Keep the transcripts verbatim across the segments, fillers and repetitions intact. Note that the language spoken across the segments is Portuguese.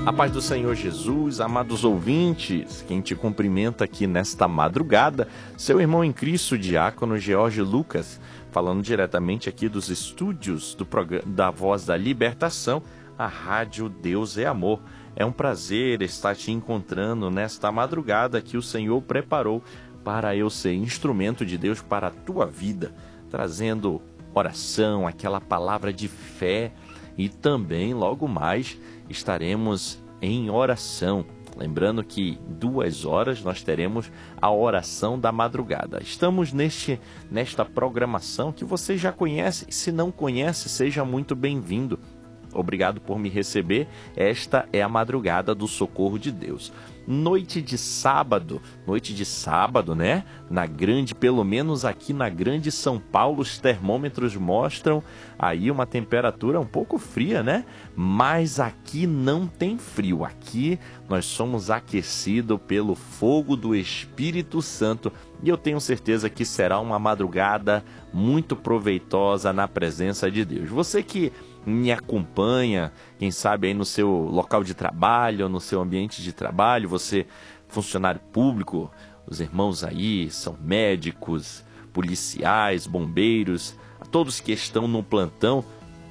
A paz do Senhor Jesus, amados ouvintes, quem te cumprimenta aqui nesta madrugada, seu irmão em Cristo, diácono George Lucas, falando diretamente aqui dos estúdios do programa, da Voz da Libertação, a Rádio Deus é Amor. É um prazer estar te encontrando nesta madrugada que o Senhor preparou para eu ser instrumento de Deus para a tua vida, trazendo oração, aquela palavra de fé, e também logo mais estaremos em oração. Lembrando que duas horas nós teremos a oração da madrugada. Estamos neste, nesta programação que você já conhece. Se não conhece, seja muito bem-vindo. Obrigado por me receber. Esta é a madrugada do socorro de Deus. Noite de sábado, noite de sábado, né? Na grande, pelo menos aqui na grande São Paulo, os termômetros mostram aí uma temperatura um pouco fria, né? Mas aqui não tem frio. Aqui nós somos aquecidos pelo fogo do Espírito Santo. E eu tenho certeza que será uma madrugada muito proveitosa na presença de Deus. Você que me acompanha, quem sabe aí no seu local de trabalho, no seu ambiente de trabalho, você funcionário público, os irmãos aí são médicos, policiais, bombeiros, todos que estão no plantão,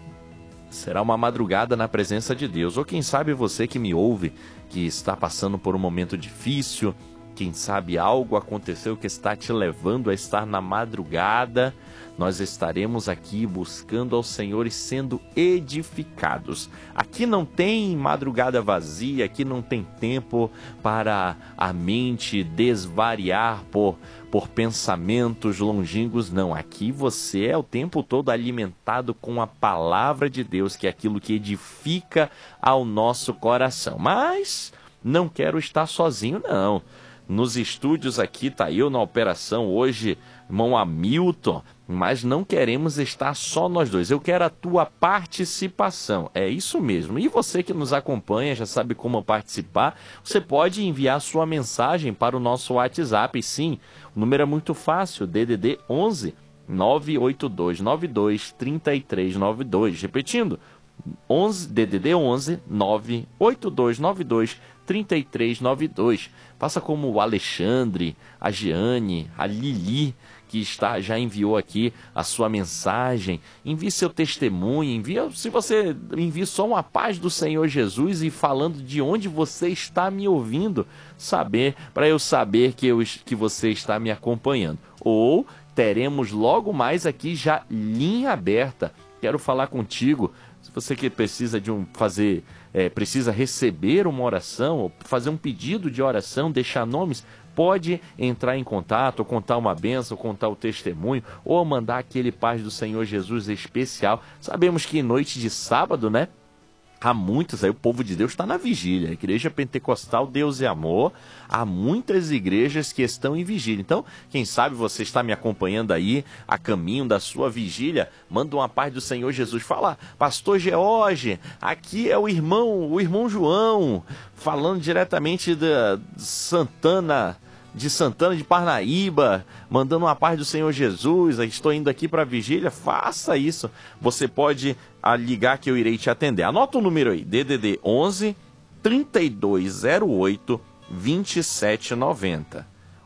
será uma madrugada na presença de Deus. Ou quem sabe você que me ouve, que está passando por um momento difícil, quem sabe algo aconteceu que está te levando a estar na madrugada, nós estaremos aqui buscando ao Senhor e sendo edificados. Aqui não tem madrugada vazia, aqui não tem tempo para a mente desvariar por, por pensamentos longínquos, não. Aqui você é o tempo todo alimentado com a palavra de Deus, que é aquilo que edifica ao nosso coração. Mas não quero estar sozinho, não. Nos estúdios aqui, está eu na operação hoje, irmão Hamilton, mas não queremos estar só nós dois. Eu quero a tua participação, é isso mesmo. E você que nos acompanha, já sabe como participar, você pode enviar sua mensagem para o nosso WhatsApp. Sim, o número é muito fácil, D D D onze, nove oito dois nove dois, três três nove dois. Repetindo, onze, D D D onze, nove oito dois nove dois, três três nove dois. Faça como o Alexandre, a Giane, a Lili, que está, já enviou aqui a sua mensagem. Envie seu testemunho, envie, se você envie só uma paz do Senhor Jesus e falando de onde você está me ouvindo, saber, para eu saber que, eu, que você está me acompanhando. Ou teremos logo mais aqui já linha aberta. Quero falar contigo. Se você que precisa de um fazer, é, precisa receber uma oração, ou fazer um pedido de oração, deixar nomes, pode entrar em contato, ou contar uma bênção, ou contar o testemunho, ou mandar aquele paz do Senhor Jesus especial. Sabemos que noite de sábado, né? Há muitos, aí o povo de Deus está na vigília. A Igreja Pentecostal Deus é Amor. Há muitas igrejas que estão em vigília. Então, quem sabe você está me acompanhando aí a caminho da sua vigília. Manda uma paz do Senhor Jesus. Fala, Pastor George, aqui é o irmão, o irmão João, falando diretamente da Santana, de Santana de Parnaíba, mandando uma paz do Senhor Jesus. Estou indo aqui para a vigília. Faça isso. Você pode a ligar que eu irei te atender. Anota o número aí, D D D onze, trinta e dois zero oito, vinte e sete noventa.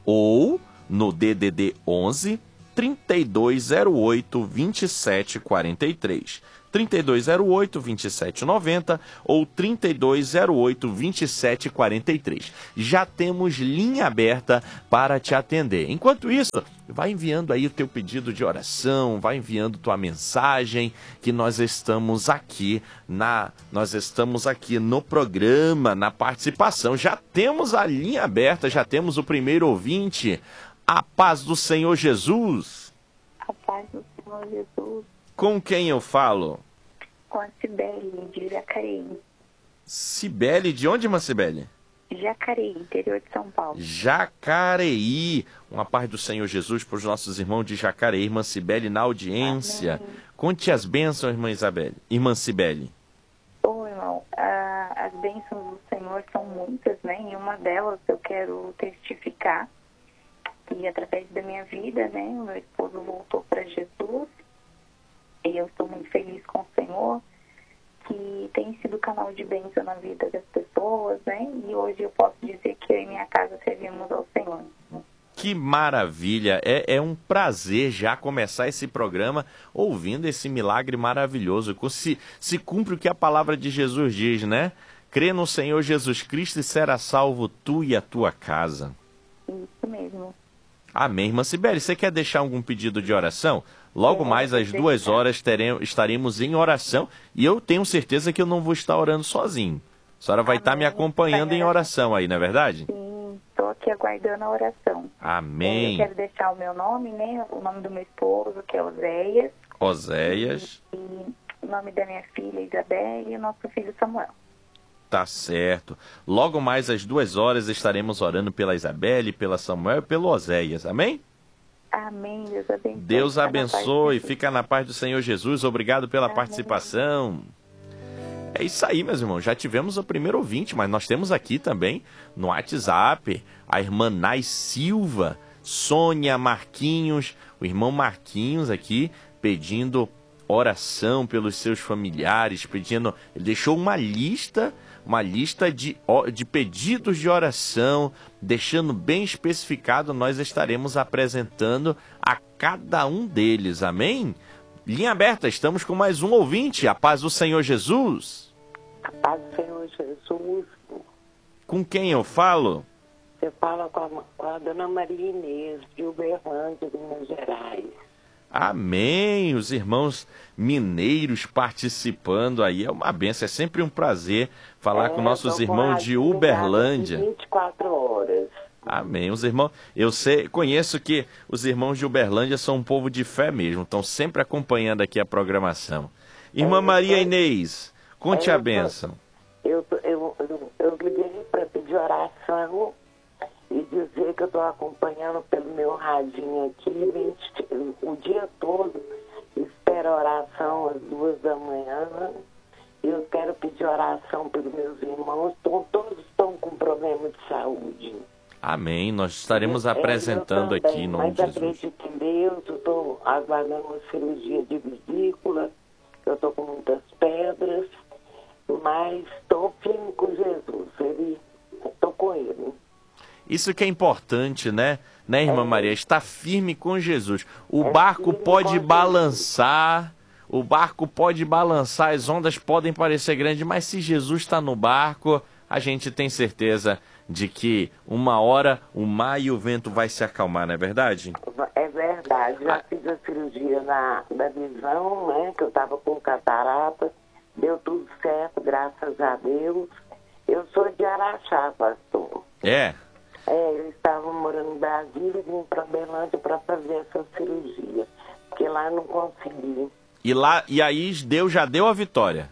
Ou no D D D onze, trinta e dois zero oito, vinte e sete quarenta e três. trinta e dois zero oito, vinte e sete noventa ou trinta e dois zero oito, vinte e sete quarenta e três. Já temos linha aberta para te atender. Enquanto isso, vai enviando aí o teu pedido de oração, vai enviando tua mensagem, que nós estamos aqui na nós estamos aqui no programa, na participação. Já temos a linha aberta, já temos o primeiro ouvinte. A paz do Senhor Jesus. A paz do Senhor Jesus. Com quem eu falo? Com a Cibele, de Jacareí. Cibele, de onde, irmã Cibele? Jacareí, interior de São Paulo. Jacareí. Uma paz do Senhor Jesus para os nossos irmãos de Jacareí. Irmã Cibele, na audiência. Amém. Conte as bênçãos, irmã Isabelle. Irmã Cibele. Bom, irmão, a, as bênçãos do Senhor são muitas, né? E uma delas eu quero testificar que através da minha vida, né? O meu esposo voltou para Jesus. E eu estou muito feliz com o Senhor, que tem sido canal de bênção na vida das pessoas, né? E hoje eu posso dizer que eu e minha casa servimos ao Senhor. Que maravilha! É, é um prazer já começar esse programa ouvindo esse milagre maravilhoso. Se, se cumpre o que a palavra de Jesus diz, né? Crê no Senhor Jesus Cristo e será salvo tu e a tua casa. Isso mesmo. Amém. Irmã Cibele, você quer deixar algum pedido de oração? Logo É, mais às duas horas teremos, estaremos em oração e eu tenho certeza que eu não vou estar orando sozinho. A senhora vai Amém. estar me acompanhando em oração aí, não é verdade? Sim, estou aqui aguardando a oração. Amém. Eu quero deixar o meu nome, né? O nome do meu esposo, que é Oséias. Oséias. E, e o nome da minha filha, Isabel, e o nosso filho Samuel. Tá certo. Logo mais às duas horas estaremos orando pela Isabelle, pela Samuel e pelo Oséias. Amém? Amém. Deus abençoe. Deus abençoe. Fica Fica na paz do Senhor Jesus. Obrigado pela Amém. participação. É isso aí, meus irmãos. Já tivemos o primeiro ouvinte, mas nós temos aqui também no WhatsApp a irmã Nai Silva, Sônia Marquinhos, o irmão Marquinhos aqui pedindo oração pelos seus familiares, pedindo, ele deixou uma lista, uma lista de, de pedidos de oração, deixando bem especificado, nós estaremos apresentando a cada um deles, amém? Linha aberta, estamos com mais um ouvinte, a paz do Senhor Jesus. A paz do Senhor Jesus. Com quem eu falo? Você fala com a, com a dona Maria Inês, de Uberlândia, de Minas Gerais. Amém! Os irmãos mineiros participando aí, é uma benção, é sempre um prazer falar é, com nossos tô com irmãos de Uberlândia. vinte e quatro horas. Amém. Os irmãos, eu sei, conheço que os irmãos de Uberlândia são um povo de fé mesmo, estão sempre acompanhando aqui a programação. Irmã é, Maria tô, Inês, conte é, a eu bênção. Tô, eu, tô, eu, eu, eu liguei para pedir oração e dizer que eu estou acompanhando pelo meu radinho aqui vinte, o dia todo. Espero a oração às duas da manhã. Eu quero pedir oração pelos meus irmãos. Todos, todos estão com problema de saúde. Amém. Nós estaremos eu, apresentando eu também, aqui em nome mas de Jesus. acredito em Deus. Eu estou aguardando uma cirurgia de vesícula. Eu estou com muitas pedras. Mas estou firme com Jesus. Ele, estou com ele. Isso que é importante, né? Né, irmã é. Maria? Está firme com Jesus. O é barco pode balançar. balançar, o barco pode balançar, as ondas podem parecer grandes, mas se Jesus está no barco, a gente tem certeza de que uma hora o mar e o vento vai se acalmar, não é verdade? É verdade. Já ah. fiz a cirurgia na, da visão, né? Que eu estava com catarata. Deu tudo certo, graças a Deus. Eu sou de Araxá, pastor. É? É, eu estava morando em Brasília e vim para Belândia para fazer essa cirurgia, porque lá eu não consegui. E, lá, e aí Deus já deu a vitória?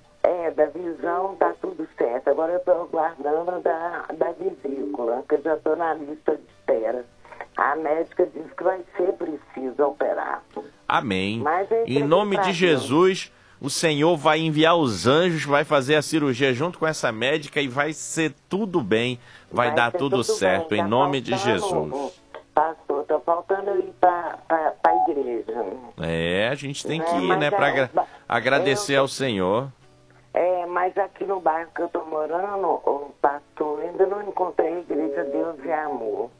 É, da visão tá tudo certo. Agora eu estou aguardando da, da vesícula, que eu já estou na lista de espera. A médica disse que vai ser preciso operar. Amém. Mas em nome de Jesus, o Senhor vai enviar os anjos, vai fazer a cirurgia junto com essa médica e vai ser tudo bem, vai, vai dar tudo, tudo certo, bem. Em tá nome de Jesus. Pastor, tá faltando eu ir para a igreja. É, a gente tem é, que ir, né, para agra agradecer eu, ao Senhor. É, mas aqui no bairro que eu tô morando, o pastor, ainda não encontrei a igreja Deus e Amor.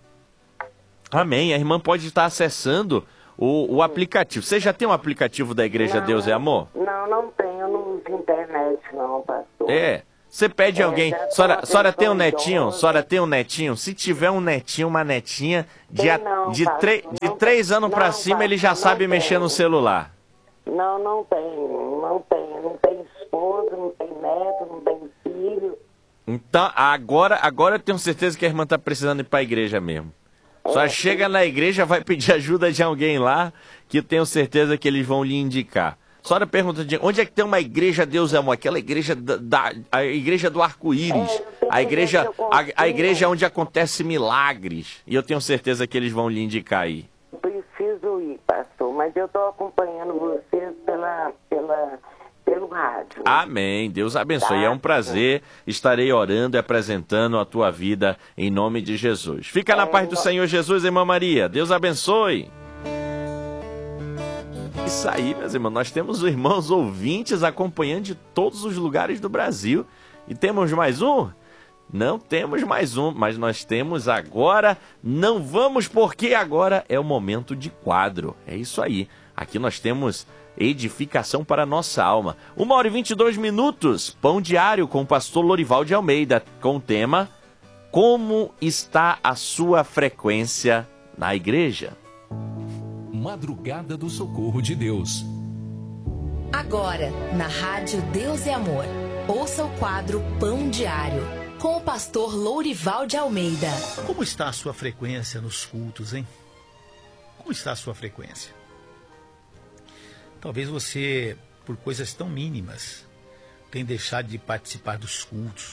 Amém, a irmã pode estar acessando O, o aplicativo. Você já tem um aplicativo da Igreja não, Deus é Amor? Não, não tenho. Eu não uso internet, não, pastor. É. Você pede é, alguém. Senhora, senhora tem um netinho? Senhora tem um netinho? Se tiver um netinho, uma netinha, de, tem não, de, pastor, tre de três anos para cima, pastor, ele já sabe mexer tenho. no celular. Não, não tenho. Não tenho. Não tem esposa, não tem neto, não tem filho. Então, agora, agora eu tenho certeza que a irmã está precisando ir para a igreja mesmo. Só é, chega sim. na igreja, vai pedir ajuda de alguém lá, que eu tenho certeza que eles vão lhe indicar. Só a pergunta de onde é que tem uma igreja Deus é Amor? Aquela igreja da, da a igreja do arco-íris, é, a igreja a, a igreja onde acontece milagres. E eu tenho certeza que eles vão lhe indicar aí. Preciso ir, pastor, mas eu estou acompanhando vocês pela pela pelo rádio. Amém. Deus abençoe. Tá? É um prazer. Estarei orando e apresentando a tua vida em nome de Jesus. Fica é, na paz do no... Senhor Jesus, irmã Maria. Deus abençoe. isso aí, meus irmãos. Nós temos irmãos ouvintes acompanhando de todos os lugares do Brasil. E temos mais um? Não temos mais um, mas nós temos agora. Não vamos, porque agora é o momento de quadro. É isso aí. Aqui nós temos edificação para a nossa alma. Uma hora e vinte e dois minutos. Pão diário com o pastor Lorival de Almeida. Com o tema: como está a sua frequência na igreja? Madrugada do Socorro de Deus. Agora, na Rádio Deus é Amor, ouça o quadro Pão Diário, com o pastor Lourival de Almeida. Como está a sua frequência nos cultos, hein? Como está a sua frequência? Talvez você, por coisas tão mínimas, tenha deixado de participar dos cultos.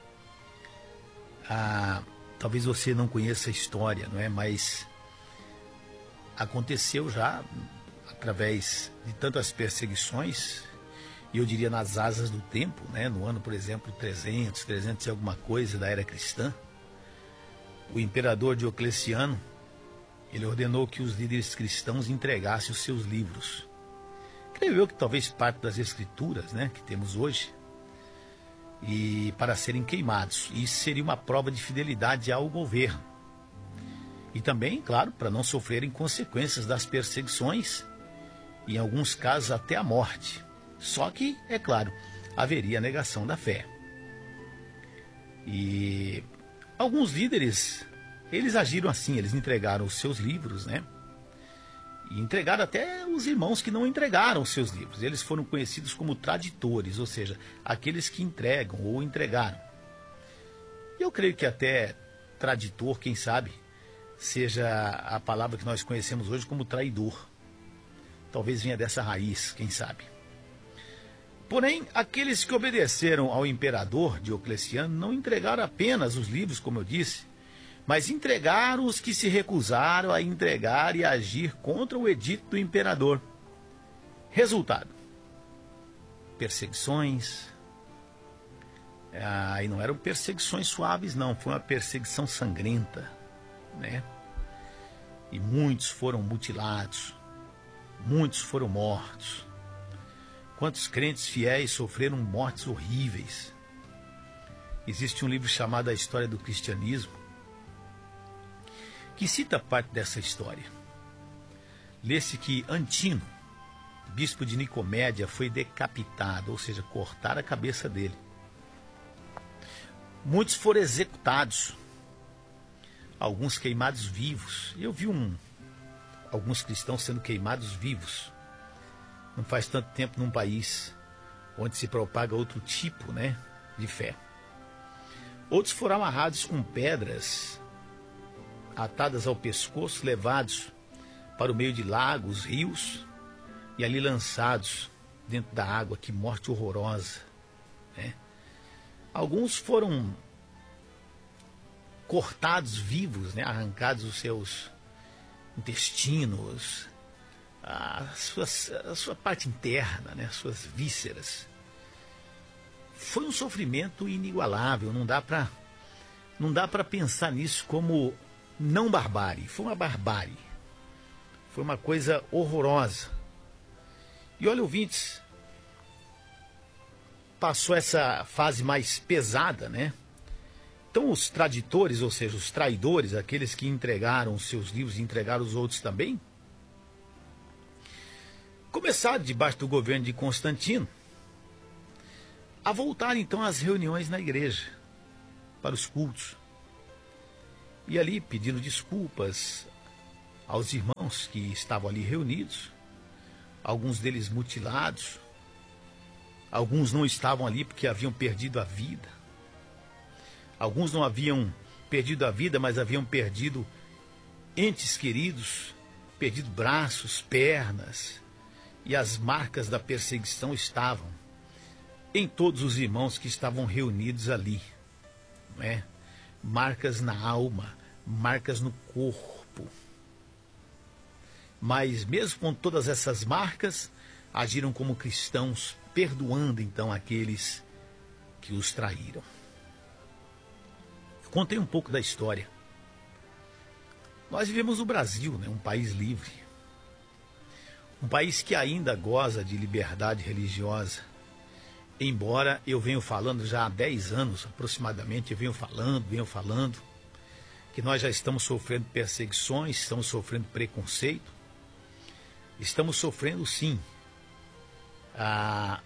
Ah, talvez você não conheça a história, não é? Mas aconteceu já, através de tantas perseguições, e eu diria nas asas do tempo, né? No ano, por exemplo, trezentos, trezentos e alguma coisa da era cristã, o imperador Diocleciano, ele ordenou que os líderes cristãos entregassem os seus livros. Creio eu que talvez parte das escrituras, né, que temos hoje, e para serem queimados. Isso seria uma prova de fidelidade ao governo. E também, claro, para não sofrerem consequências das perseguições, e em alguns casos até a morte. Só que, é claro, haveria a negação da fé. E alguns líderes, eles agiram assim, eles entregaram os seus livros, né? E entregaram até os irmãos que não entregaram os seus livros. Eles foram conhecidos como traditores, ou seja, aqueles que entregam ou entregaram. E eu creio que até traditor, quem sabe, seja a palavra que nós conhecemos hoje como traidor. Talvez venha dessa raiz, quem sabe. Porém, aqueles que obedeceram ao imperador Diocleciano não entregaram apenas os livros, como eu disse, mas entregaram os que se recusaram a entregar e agir contra o edito do imperador. Resultado: perseguições. Ah, e não eram perseguições suaves, não. Foi uma perseguição sangrenta, né? E muitos foram mutilados, muitos foram mortos. Quantos crentes fiéis sofreram mortes horríveis. Existe um livro chamado A História do Cristianismo, que cita parte dessa história. Lê-se que Antino, bispo de Nicomédia, foi decapitado, ou seja, cortaram a cabeça dele. Muitos foram executados, alguns queimados vivos. Eu vi um, alguns cristãos sendo queimados vivos. Não faz tanto tempo num país onde se propaga outro tipo, né, de fé. Outros foram amarrados com pedras, atadas ao pescoço, levados para o meio de lagos, rios, e ali lançados dentro da água. Que morte horrorosa, né? Alguns foram cortados vivos, né? Arrancados os seus intestinos, a sua, a sua parte interna, né? As suas vísceras. Foi um sofrimento inigualável. Não dá para não dá para pensar nisso como não barbárie. Foi uma barbárie. Foi uma coisa horrorosa. E olha, ouvintes, passou essa fase mais pesada, né? Então os traditores, ou seja, os traidores, aqueles que entregaram os seus livros e entregaram os outros também, começaram, debaixo do governo de Constantino, a voltar então às reuniões na igreja, para os cultos. E ali pedindo desculpas aos irmãos que estavam ali reunidos, alguns deles mutilados, alguns não estavam ali porque haviam perdido a vida, alguns não haviam perdido a vida, mas haviam perdido entes queridos, perdido braços, pernas, e as marcas da perseguição estavam em todos os irmãos que estavam reunidos ali, não é? Marcas na alma, marcas no corpo. Mas mesmo com todas essas marcas, agiram como cristãos, perdoando então aqueles que os traíram. Contei um pouco da história. Nós vivemos no Brasil, né, um país livre. Um país que ainda goza de liberdade religiosa. Embora eu venho falando já há dez anos aproximadamente, eu venho falando, venho falando, que nós já estamos sofrendo perseguições, estamos sofrendo preconceito, estamos sofrendo sim. Ah,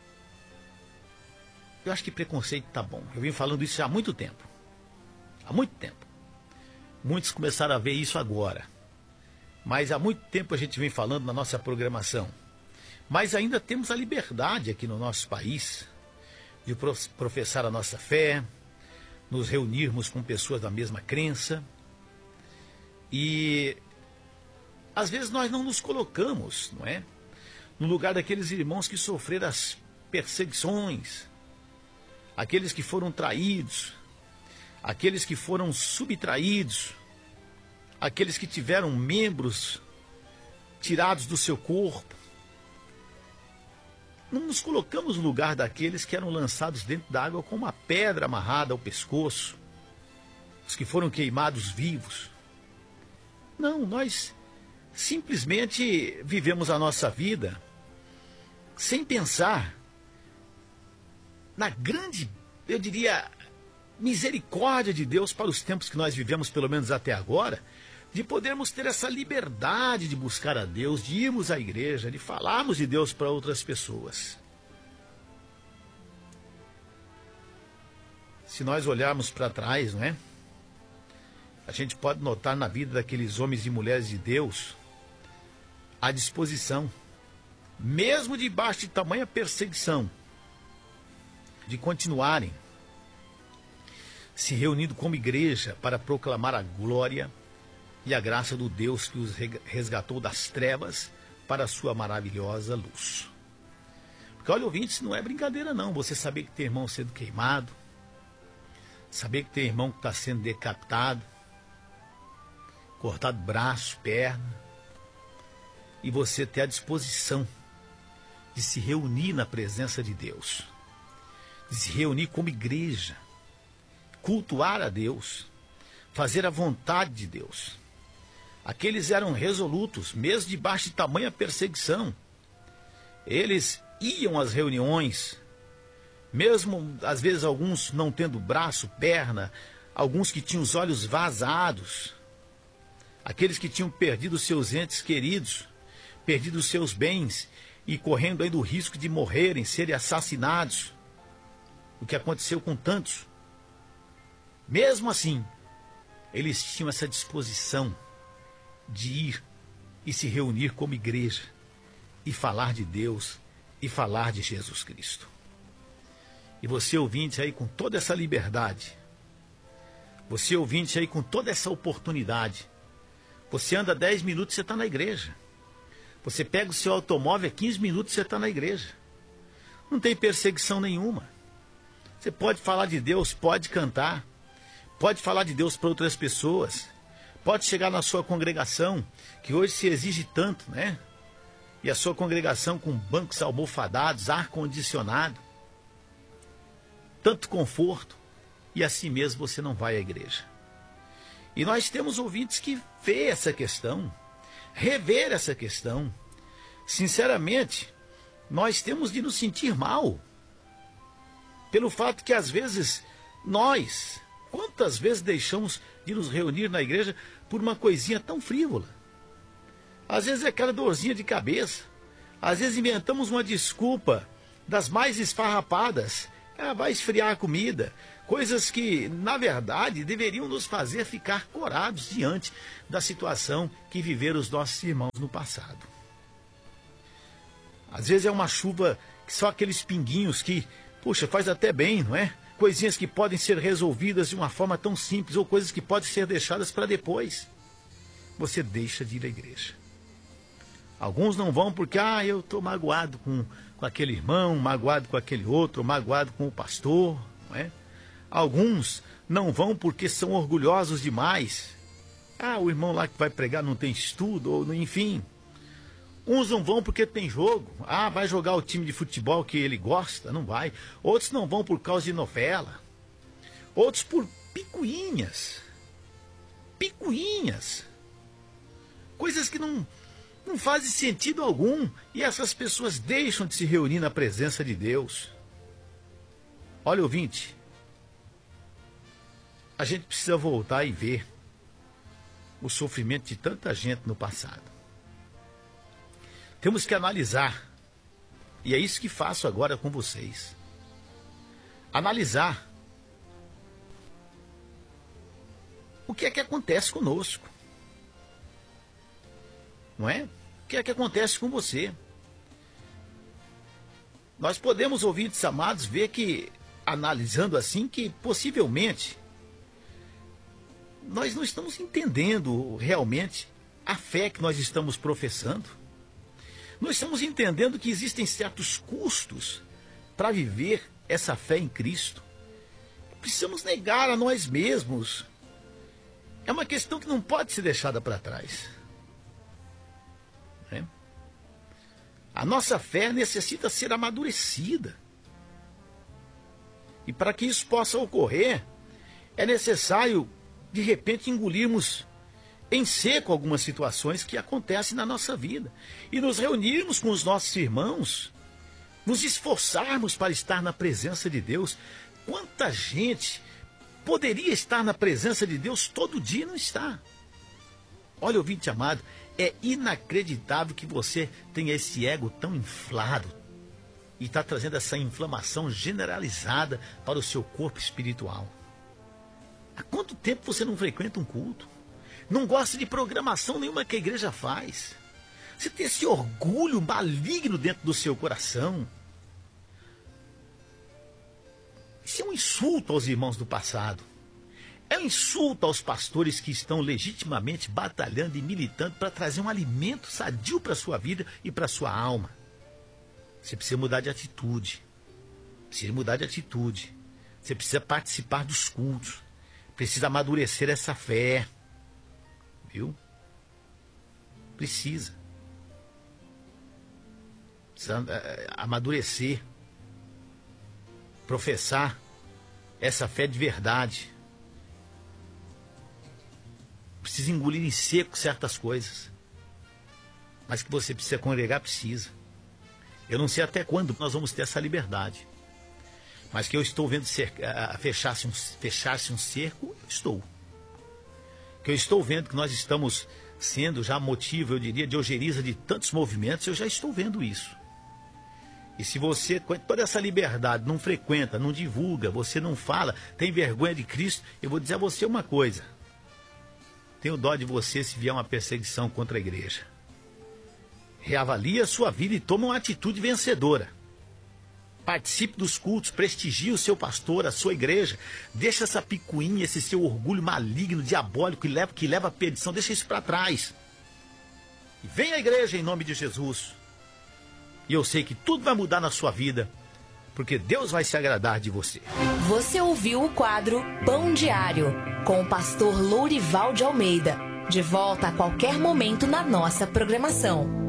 eu acho que preconceito tá bom. Eu venho falando isso já há muito tempo. Há muito tempo. Muitos começaram a ver isso agora. Mas há muito tempo a gente vem falando na nossa programação. Mas ainda temos a liberdade aqui no nosso país de professar a nossa fé, nos reunirmos com pessoas da mesma crença. E às vezes nós não nos colocamos, não é, no lugar daqueles irmãos que sofreram as perseguições, aqueles que foram traídos, aqueles que foram subtraídos, aqueles que tiveram membros tirados do seu corpo. Não nos colocamos no lugar daqueles que eram lançados dentro da água com uma pedra amarrada ao pescoço, os que foram queimados vivos. Não, nós simplesmente vivemos a nossa vida sem pensar na grande, eu diria, misericórdia de Deus para os tempos que nós vivemos, pelo menos até agora, de podermos ter essa liberdade de buscar a Deus, de irmos à igreja, de falarmos de Deus para outras pessoas. Se nós olharmos para trás, não é? A gente pode notar na vida daqueles homens e mulheres de Deus a disposição, mesmo debaixo de tamanha perseguição, de continuarem se reunindo como igreja para proclamar a glória e a graça do Deus que os resgatou das trevas para a sua maravilhosa luz. Porque olha, ouvintes, não é brincadeira não, você saber que tem irmão sendo queimado, saber que tem irmão que está sendo decapitado, cortado braço, perna, e você ter a disposição de se reunir na presença de Deus, de se reunir como igreja, cultuar a Deus, fazer a vontade de Deus. Aqueles eram resolutos, mesmo debaixo de tamanha perseguição. Eles iam às reuniões, mesmo às vezes alguns não tendo braço, perna, alguns que tinham os olhos vazados, aqueles que tinham perdido seus entes queridos, perdido seus bens e correndo aí do risco de morrerem, serem assassinados, o que aconteceu com tantos. Mesmo assim, eles tinham essa disposição de ir e se reunir como igreja e falar de Deus e falar de Jesus Cristo. E você ouvinte aí com toda essa liberdade, você ouvinte aí com toda essa oportunidade, você anda dez minutos e você está na igreja. Você pega o seu automóvel, é quinze minutos e você está na igreja. Não tem perseguição nenhuma. Você pode falar de Deus, pode cantar, pode falar de Deus para outras pessoas, pode chegar na sua congregação, que hoje se exige tanto, né? E a sua congregação com bancos almofadados, ar-condicionado, tanto conforto, e assim mesmo você não vai à igreja. E nós temos ouvintes que vê essa questão, rever essa questão. Sinceramente, nós temos de nos sentir mal, pelo fato que às vezes nós, quantas vezes deixamos de nos reunir na igreja por uma coisinha tão frívola? Às vezes é aquela dorzinha de cabeça, às vezes inventamos uma desculpa das mais esfarrapadas, ah, vai esfriar a comida, coisas que, na verdade, deveriam nos fazer ficar corados diante da situação que viveram os nossos irmãos no passado. Às vezes é uma chuva, só aqueles pinguinhos que, puxa, faz até bem, não é? Coisinhas que podem ser resolvidas de uma forma tão simples, ou coisas que podem ser deixadas para depois. Você deixa de ir à igreja. Alguns não vão porque, ah, eu estou magoado com, com aquele irmão, magoado com aquele outro, magoado com o pastor, não é? Alguns não vão porque são orgulhosos demais. Ah, o irmão lá que vai pregar não tem estudo, ou enfim. Uns não vão porque tem jogo. Ah, vai jogar o time de futebol que ele gosta, não vai. Outros não vão por causa de novela. Outros por picuinhas. Picuinhas. Coisas que não, Não faz sentido algum. E essas pessoas deixam de se reunir na presença de Deus. Olha, ouvinte, a gente precisa voltar e ver o sofrimento de tanta gente no passado. Temos que analisar, e é isso que faço agora com vocês. Analisar o que é que acontece conosco. Não é? O que é que acontece com você? Nós podemos, ouvintes amados, ver que, analisando assim, que possivelmente nós não estamos entendendo realmente a fé que nós estamos professando. Nós estamos entendendo que existem certos custos para viver essa fé em Cristo. Precisamos negar a nós mesmos. É uma questão que não pode ser deixada para trás. É? A nossa fé necessita ser amadurecida. E para que isso possa ocorrer, é necessário, de repente, engolirmos em seco algumas situações que acontecem na nossa vida. E nos reunirmos com os nossos irmãos, nos esforçarmos para estar na presença de Deus. Quanta gente poderia estar na presença de Deus todo dia e não está. Olha, ouvinte amado, é inacreditável que você tenha esse ego tão inflado e está trazendo essa inflamação generalizada para o seu corpo espiritual. Há quanto tempo você não frequenta um culto? Não gosta de programação nenhuma que a igreja faz? Você tem esse orgulho maligno dentro do seu coração. Isso é um insulto aos irmãos do passado. É um insulto aos pastores que estão legitimamente batalhando e militando para trazer um alimento sadio para a sua vida e para a sua alma. Você precisa mudar de atitude. Precisa mudar de atitude. Você precisa participar dos cultos. Precisa amadurecer essa fé. Viu? Precisa. Precisa uh, amadurecer. Professar essa fé de verdade. Precisa engolir em seco certas coisas. Mas que você precisa congregar, precisa. Eu não sei até quando nós vamos ter essa liberdade. Mas que eu estou vendo cerca, fechar-se um, fechar-se um cerco, eu estou. Que eu estou vendo que nós estamos sendo já motivo, eu diria, de ojeriza de tantos movimentos, eu já estou vendo isso. E se você, com toda essa liberdade, não frequenta, não divulga, você não fala, tem vergonha de Cristo, eu vou dizer a você uma coisa. Tenho dó de você se vier uma perseguição contra a igreja. Reavalie a sua vida e tome uma atitude vencedora. Participe dos cultos, prestigie o seu pastor, a sua igreja. Deixa essa picuinha, esse seu orgulho maligno, diabólico, que leva, que leva à perdição. Deixa isso para trás. E vem à igreja em nome de Jesus. E eu sei que tudo vai mudar na sua vida, porque Deus vai se agradar de você. Você ouviu o quadro Pão Diário, com o pastor Lourival de Almeida. De volta a qualquer momento na nossa programação.